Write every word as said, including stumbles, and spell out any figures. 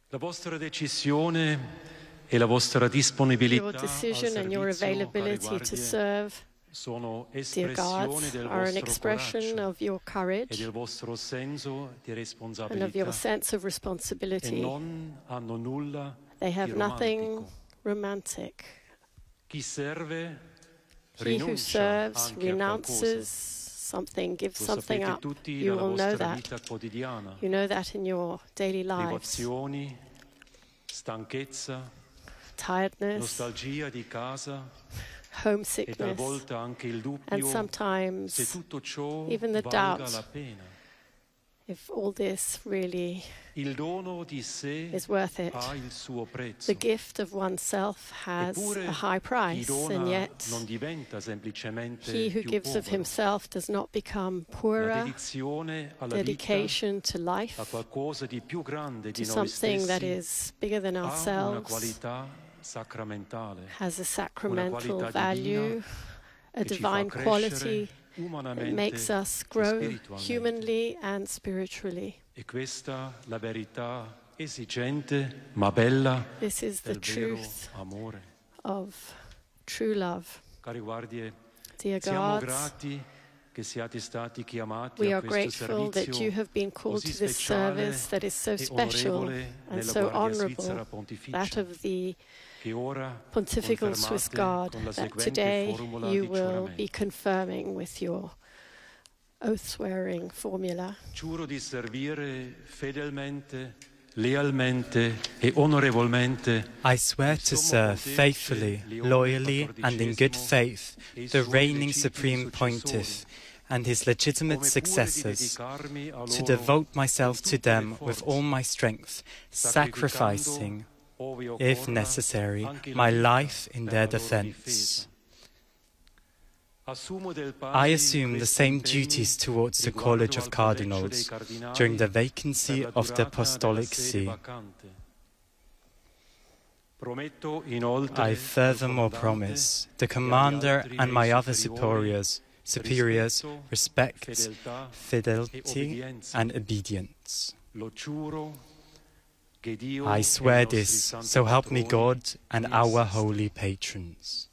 La vostra decisione e la vostra disponibilità Your decision and your availability to serve, sono dear guards, espressione del are an vostro expression coraggio of your e courage del vostro senso di and of responsabilità your sense of e responsibility. non hanno nulla They di have nothing romantico. romantic. Chi serve He who rinuncia serves anche a renounces qualcosa. something, gives Lo something sapete up. tutti You dalla will know vostra that. vita quotidiana. You know that in your daily lives. Privazioni, stanchezza, Tiredness, nostalgia di casa e homesickness, talvolta anche il and dubbio se sometimes tutto ciò even the valga doubt la pena. if all this really Il dono di sé is worth it. ha il suo prezzo. The gift of oneself has Eppure a high chi price, dona and yet non diventa semplicemente he who più gives of povero. himself does not become La poorer. dedizione alla vita, Dedication to life, a qualcosa di più grande to di noi something that stessi, is bigger than ha una ourselves, qualità sacramentale, has a sacramental qualità value, a che ci fa divine quality crescere that umanamente makes us e grow spiritualmente. humanly and spiritually. E questa la verità esigente ma bella This is the del vero truth amore. of true love. Cari guardie, Dear siamo guards, grati che siate stati chiamati we a are questo grateful that you servizio have been called così to this speciale service that is so e special onorevole and nella so Guardia Svizzera honorable, that Pontificia, of the che ora Pontifical Swiss confermate Guard, con la that seguente today formula you di will be giuramento. confirming with your oath-swearing formula. Giuro di servire fedelmente, lealmente e onorevolmente I swear to serve faithfully, loyally, and in good faith the reigning Supreme Pontiff and his legitimate successors, to devote myself to them with all my strength, sacrificing, if necessary, my life in their defense. I assume the same duties towards the College of Cardinals during the vacancy of the Apostolic See. I furthermore promise the Commander and my other superiors, superiors respect, fidelity, and obedience. I swear this, so help me God and our holy patrons.